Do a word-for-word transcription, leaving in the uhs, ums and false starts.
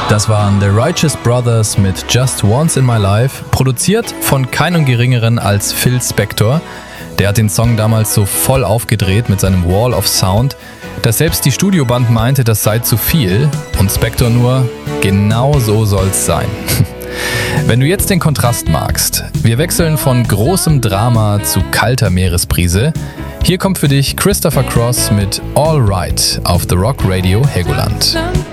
Das waren The Righteous Brothers mit Just Once in My Life, produziert von keinem Geringeren als Phil Spector. Der hat den Song damals so voll aufgedreht mit seinem Wall of Sound, dass selbst die Studioband meinte, das sei zu viel und Spector nur, genau so soll's sein. Wenn du jetzt den Kontrast magst, wir wechseln von großem Drama zu kalter Meeresbrise. Hier kommt für dich Christopher Cross mit All Right auf The Rock Radio Helgoland.